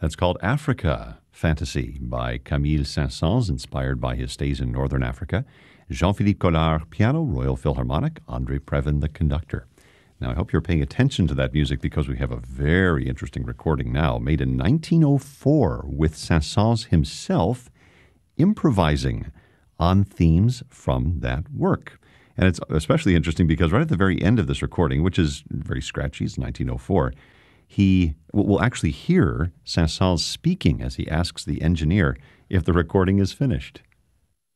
That's called Africa Fantasy by Camille Saint-Saëns, inspired by his stays in northern Africa. Jean-Philippe Collard, piano, Royal Philharmonic, Andre Previn, the conductor. Now, I hope you're paying attention to that music because we have a very interesting recording now made in 1904 with Saint-Saëns himself improvising on themes from that work. And it's especially interesting because right at the very end of this recording, which is very scratchy, it's 1904, we'll actually hear Saint-Saëns speaking as he asks the engineer if the recording is finished.